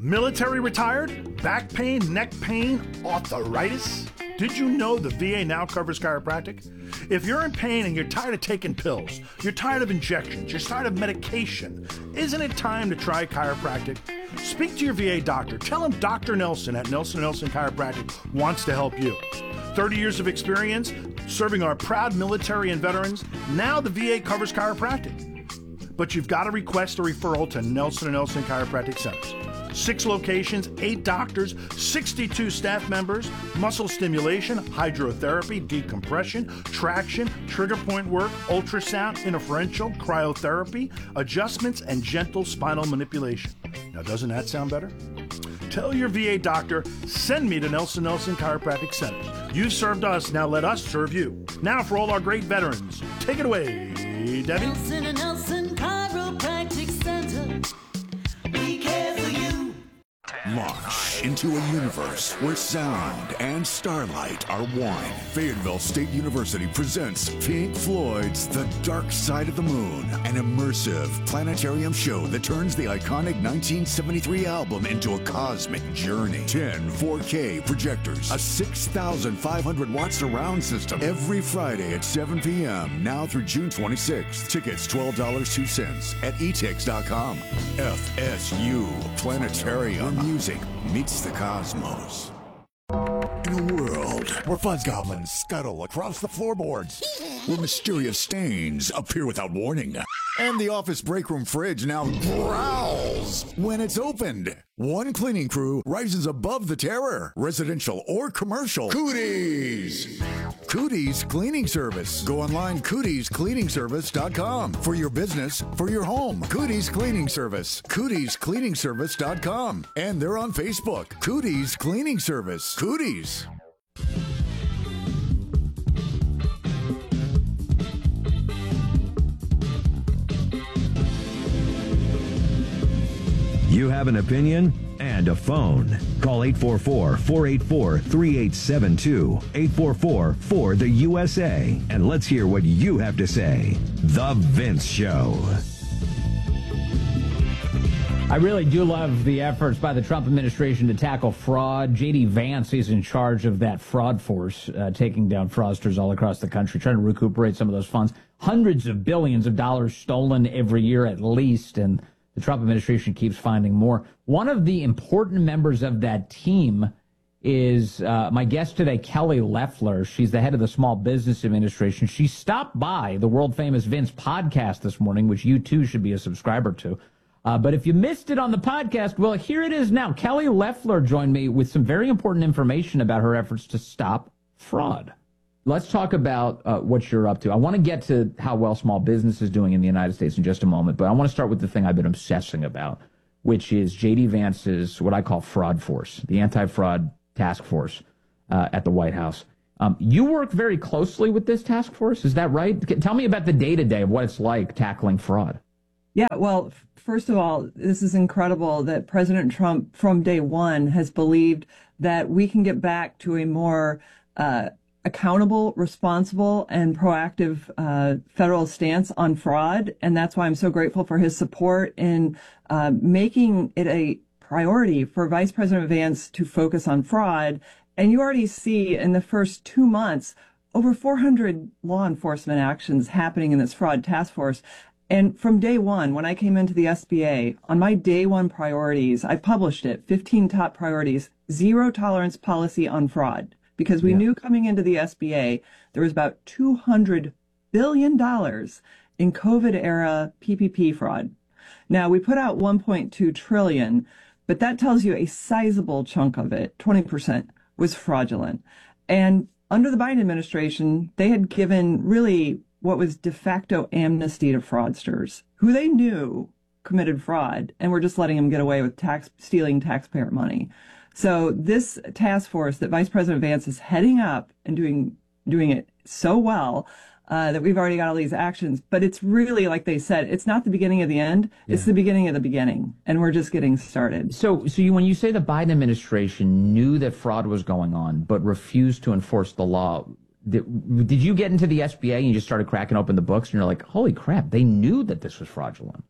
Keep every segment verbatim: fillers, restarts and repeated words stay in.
Military retired? Back pain, neck pain, arthritis? Did you know the V A now covers chiropractic? If you're in pain and you're tired of taking pills, you're tired of injections, you're tired of medication, isn't it time to try chiropractic? Speak to your V A doctor. Tell him Doctor Nelson at Nelson and Nelson Chiropractic wants to help you. thirty years of experience serving our proud military and veterans. Now the V A covers chiropractic. But you've got to request a referral to Nelson and Nelson Chiropractic Centers. Six locations, eight doctors, sixty-two staff members, muscle stimulation, hydrotherapy, decompression, traction, trigger point work, ultrasound, interferential, cryotherapy, adjustments, and gentle spinal manipulation. Now, doesn't that sound better? Tell your V A doctor, send me to Nelson Nelson Chiropractic Centers. You've served us, now let us serve you. Now for all our great veterans, take it away, Debbie. Nelson and Nelson Chiropractic Center. We care for you. Launch into a universe where sound and starlight are one. Fayetteville State University presents Pink Floyd's The Dark Side of the Moon, an immersive planetarium show that turns the iconic nineteen seventy-three album into a cosmic journey. ten four K projectors, a six thousand five hundred watt surround system, every Friday at seven p.m., now through June twenty-sixth. Tickets twelve dollars and two cents at e tix dot com. F S U Planetarium, where music meets the cosmos. In a world where fuzz goblins scuttle across the floorboards, where mysterious stains appear without warning, and the office break room fridge now growls when it's opened, one cleaning crew rises above the terror, residential or commercial. Cooties! Cooties Cleaning Service. Go online, cooties cleaning service dot com. For your business, for your home. Cooties Cleaning Service. cooties cleaning service dot com. And they're on Facebook. Cooties Cleaning Service. Cooties. You have an opinion and a phone. Call eight four four, four eight four, three eight seven two, eight four four, four the U S A, and let's hear what you have to say. The Vince Show. I really do love the efforts by the Trump administration to tackle fraud. J D. Vance is in charge of that fraud force, uh, taking down fraudsters all across the country, trying to recuperate some of those funds. Hundreds of billions of dollars stolen every year at least, and the Trump administration keeps finding more. One of the important members of that team is uh, my guest today, Kelly Loeffler. She's the head of the Small Business Administration. She stopped by the world-famous Vince podcast this morning, which you too should be a subscriber to. Uh, but if you missed it on the podcast, well, here it is now. Kelly Loeffler joined me with some very important information about her efforts to stop fraud. Let's talk about uh, what you're up to. I want to get to how well small business is doing in the United States in just a moment, but I want to start with the thing I've been obsessing about, which is J D. Vance's, what I call fraud force, the anti-fraud task force uh, at the White House. Um, you work very closely with this task force, is that right? Tell me about the day-to-day of what it's like tackling fraud. Yeah, well, first of all, this is incredible that President Trump from day one has believed that we can get back to a more uh, accountable, responsible, and proactive uh, federal stance on fraud. And that's why I'm so grateful for his support in uh, making it a priority for Vice President Vance to focus on fraud. And you already see in the first two months, over four hundred law enforcement actions happening in this fraud task force. And from day one, when I came into the S B A, on my day one priorities, I published it, fifteen top priorities, zero tolerance policy on fraud. Because we yeah. knew coming into the S B A, there was about two hundred billion dollars in COVID-era P P P fraud. Now, we put out one point two trillion dollars, but that tells you a sizable chunk of it, twenty percent, was fraudulent. And under the Biden administration, they had given really what was de facto amnesty to fraudsters who they knew committed fraud, and were just letting them get away with tax stealing taxpayer money. So this task force that Vice President Vance is heading up and doing doing it so well uh, that we've already got all these actions. But it's really, like they said, it's not the beginning of the end. Yeah. It's the beginning of the beginning, and we're just getting started. So, so you, when you say the Biden administration knew that fraud was going on but refused to enforce the law, did, did you get into the S B A and you just started cracking open the books and you're like, holy crap, they knew that this was fraudulent?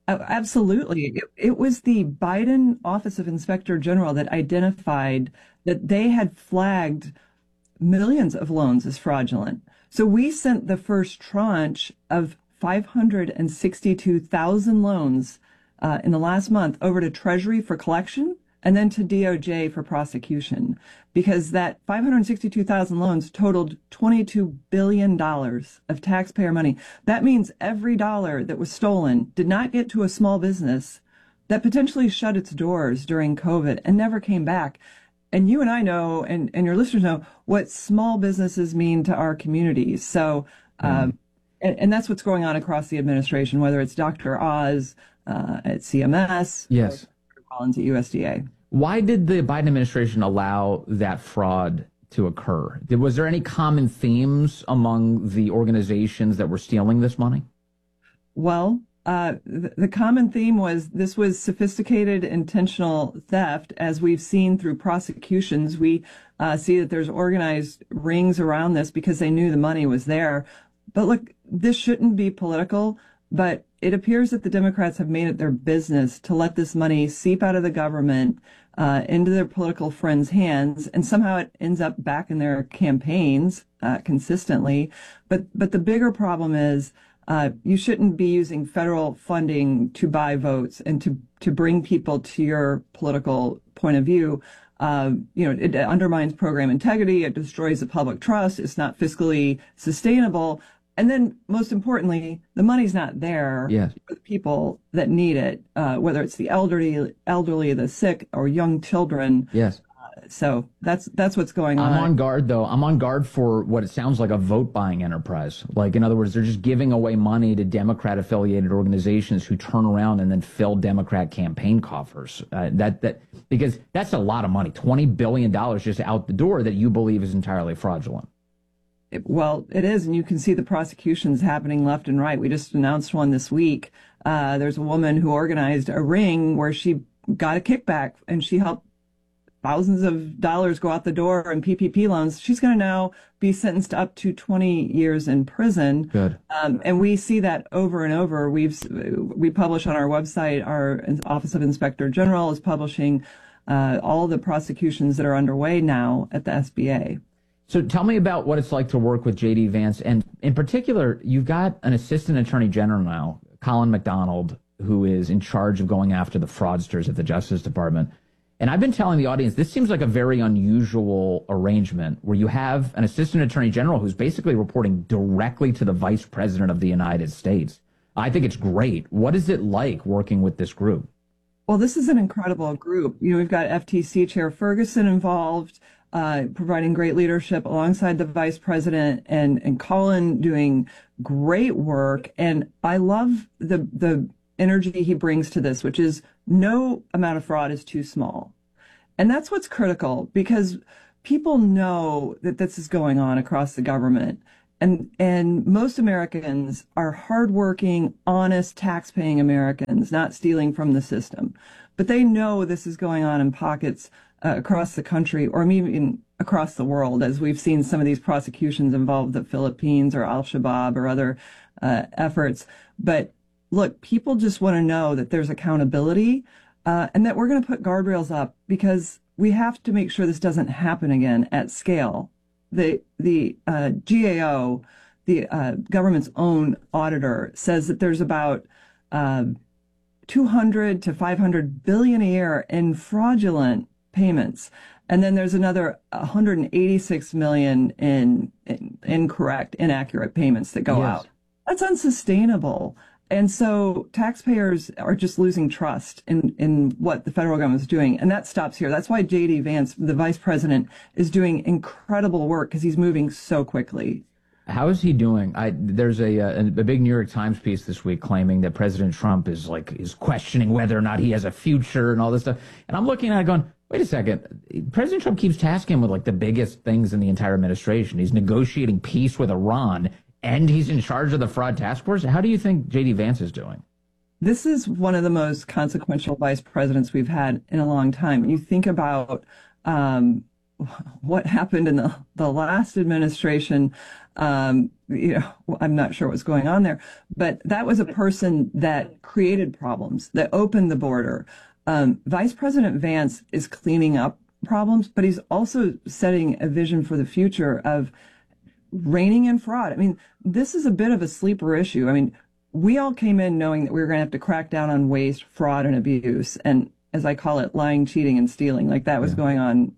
Uh, absolutely. It, it was the Biden Office of Inspector General that identified that they had flagged millions of loans as fraudulent. So we sent the first tranche of five hundred sixty-two thousand loans uh, in the last month over to Treasury for collection and then to D O J for prosecution, because that five hundred sixty-two thousand loans totaled twenty-two billion dollars of taxpayer money. That means every dollar that was stolen did not get to a small business that potentially shut its doors during COVID and never came back. And you and I know, and, and your listeners know, what small businesses mean to our communities. So, um, mm. and, and that's what's going on across the administration, whether it's Doctor Oz uh, at C M S, yes, or Collins at U S D A. Why did the Biden administration allow that fraud to occur? Did, was there any common themes among the organizations that were stealing this money? Well, Uh, the, the common theme was this was sophisticated, intentional theft. As we've seen through prosecutions, we uh, see that there's organized rings around this because they knew the money was there. But look, this shouldn't be political, but it appears that the Democrats have made it their business to let this money seep out of the government uh, into their political friends' hands, and somehow it ends up back in their campaigns uh, consistently. But but the bigger problem is, Uh, you shouldn't be using federal funding to buy votes and to, to bring people to your political point of view. Uh, you know, it undermines program integrity. It destroys the public trust. It's not fiscally sustainable. And then, most importantly, the money's not there yes. for the people that need it, uh, whether it's the elderly, elderly, the sick, or young children. Yes. So that's that's what's going on. I'm on guard, though. I'm on guard for what it sounds like a vote-buying enterprise. Like, in other words, they're just giving away money to Democrat-affiliated organizations who turn around and then fill Democrat campaign coffers. Uh, that that because that's a lot of money, twenty billion dollars just out the door that you believe is entirely fraudulent. It, well, it is, and you can see the prosecutions happening left and right. We just announced one this week. Uh, there's a woman who organized a ring where she got a kickback, and she helped thousands of dollars go out the door in P P P loans. She's going to now be sentenced up to twenty years in prison. Good. Um, and we see that over and over. We've we publish on our website. Our Office of Inspector General is publishing uh, all the prosecutions that are underway now at the S B A. So tell me about what it's like to work with J D Vance. And in particular, you've got an assistant attorney general now, Colin McDonald, who is in charge of going after the fraudsters at the Justice Department. And I've been telling the audience, this seems like a very unusual arrangement where you have an assistant attorney general who's basically reporting directly to the vice president of the United States. I think it's great. What is it like working with this group? Well, this is an incredible group. You know, we've got F T C Chair Ferguson involved, uh, providing great leadership alongside the vice president, and, and Colin doing great work. And I love the, the energy he brings to this, which is no amount of fraud is too small. And that's what's critical, because people know that this is going on across the government. And, and most Americans are hardworking, honest, tax-paying Americans, not stealing from the system. But they know this is going on in pockets uh, across the country, or even across the world, as we've seen some of these prosecutions involve the Philippines or Al-Shabaab or other uh, efforts. But look, people just want to know that there's accountability uh, and that we're going to put guardrails up, because we have to make sure this doesn't happen again at scale. The the uh, G A O, the uh, government's own auditor, says that there's about uh, two hundred to five hundred billion a year in fraudulent payments. And then there's another one hundred eighty-six million in, in incorrect, inaccurate payments that go yes. out. That's unsustainable. And so taxpayers are just losing trust in, in what the federal government is doing. And that stops here. That's why J D Vance, the vice president, is doing incredible work, because he's moving so quickly. How is he doing? I, there's a, a a big New York Times piece this week claiming that President Trump is like is questioning whether or not he has a future and all this stuff. And I'm looking at it going, wait a second. President Trump keeps tasking him with like the biggest things in the entire administration. He's negotiating peace with Iran, and he's in charge of the fraud task force. How do you think J D Vance is doing? This is one of the most consequential vice presidents we've had in a long time. You think about um, what happened in the, the last administration, um, you know, I'm not sure what's going on there, but that was a person that created problems, that opened the border. Um, Vice President Vance is cleaning up problems, but he's also setting a vision for the future of reining in fraud. I mean, this is a bit of a sleeper issue. I mean, we all came in knowing that we were going to have to crack down on waste, fraud, and abuse. And as I call it, lying, cheating, and stealing, like that was yeah. going on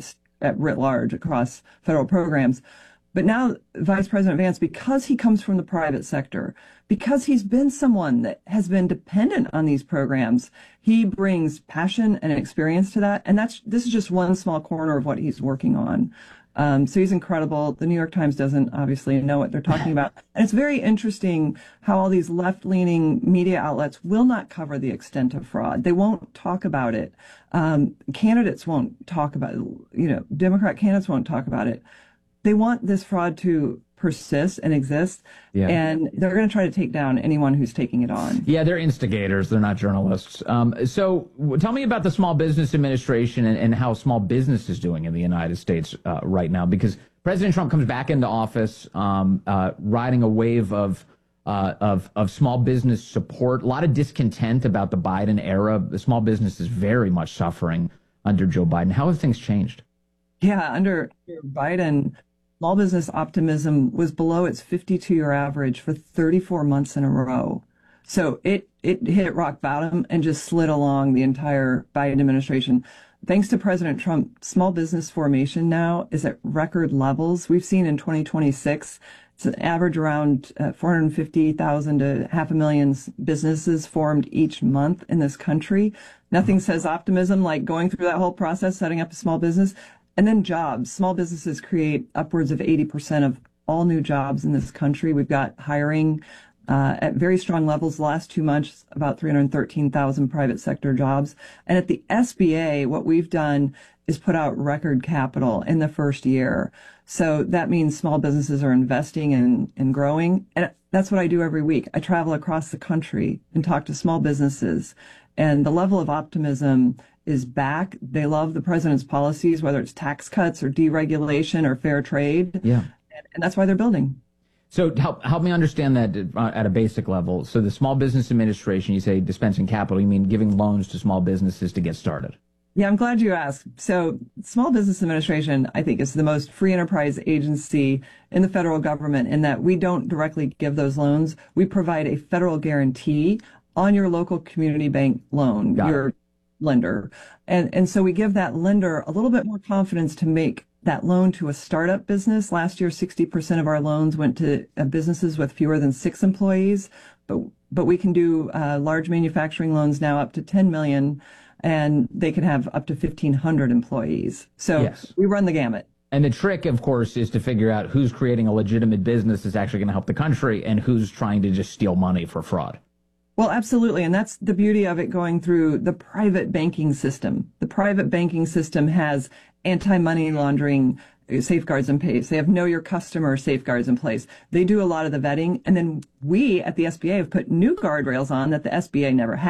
at writ large across federal programs. But now Vice President Vance, because he comes from the private sector, because he's been someone that has been dependent on these programs, he brings passion and experience to that. And that's this is just one small corner of what he's working on. Um, so he's incredible. The New York Times doesn't obviously know what they're talking about. And it's very interesting how all these left-leaning media outlets will not cover the extent of fraud. They won't talk about it. Um, candidates won't talk about it. You know, Democrat candidates won't talk about it. They want this fraud to persist and exist, yeah. and they're going to try to take down anyone who's taking it on. Yeah, they're instigators. They're not journalists. Um, so tell me about the Small Business Administration and, and how small business is doing in the United States uh, right now, because President Trump comes back into office um, uh, riding a wave of, uh, of, of small business support, a lot of discontent about the Biden era. The small business is very much suffering under Joe Biden. How have things changed? Yeah, under Biden, small business optimism was below its fifty-two-year average for thirty-four months in a row. So it, it hit rock bottom and just slid along the entire Biden administration. Thanks to President Trump, small business formation now is at record levels. We've seen in twenty twenty-six, it's an average around uh, four hundred fifty thousand to half a million businesses formed each month in this country. Nothing says optimism like going through that whole process, setting up a small business. And then jobs. Small businesses create upwards of eighty percent of all new jobs in this country. We've got hiring uh, at very strong levels. The last two months, about three hundred thirteen thousand private sector jobs. And at the S B A, what we've done is put out record capital in the first year. So that means small businesses are investing and, and growing. And that's what I do every week. I travel across the country and talk to small businesses. And the level of optimism is back. They love the president's policies, whether it's tax cuts or deregulation or fair trade. Yeah. And, and that's why they're building. So help help me understand that at a basic level. So the Small Business Administration, you say dispensing capital, you mean giving loans to small businesses to get started? Yeah, I'm glad you asked. So Small Business Administration, I think, is the most free enterprise agency in the federal government in that we don't directly give those loans. We provide a federal guarantee on your local community bank loan, Got your it. lender. And, and so we give that lender a little bit more confidence to make that loan to a startup business. Last year, sixty percent of our loans went to uh, businesses with fewer than six employees, but, but we can do uh, large manufacturing loans now up to ten million, and they can have up to fifteen hundred employees. So yes. we run the gamut. And the trick, of course, is to figure out who's creating a legitimate business that's actually going to help the country and who's trying to just steal money for fraud. Well, absolutely. And that's the beauty of it going through the private banking system. The private banking system has anti-money laundering safeguards in place. They have know your customer safeguards in place. They do a lot of the vetting. And then we at the S B A have put new guardrails on that the S B A never had.